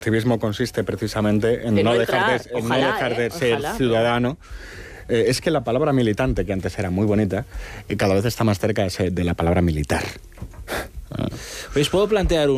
civismo consiste precisamente en no dejar de ser ciudadano. Es que la palabra militante, que antes era muy bonita, cada vez está más cerca de la palabra militar. ¿Os puedo plantear